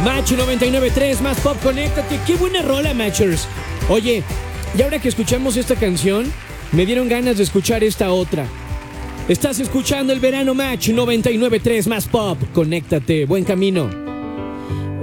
Match 99.3, más pop, conéctate. Qué buena rola, Matchers. Oye, y ahora que escuchamos esta canción, me dieron ganas de escuchar esta otra. Estás escuchando el Verano Match 99.3, más pop, conéctate. Buen camino.